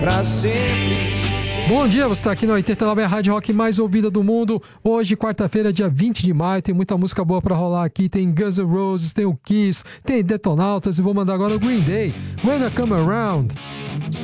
Pra sempre. Bom dia, você está aqui na 89, a rádio rock mais ouvida do mundo. Hoje, quarta-feira, dia 20 de maio, tem muita música boa pra rolar aqui. Tem Guns N' Roses, tem o Kiss, tem Detonautas e vou mandar agora o Green Day, When I Come Around.